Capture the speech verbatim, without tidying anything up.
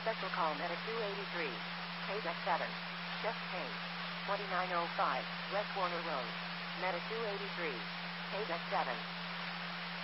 Special call Meta two eighty-three. K Z seven. Chef Kane. twenty-nine oh five. West Warner Road. Meta two eighty-three. K Z seven.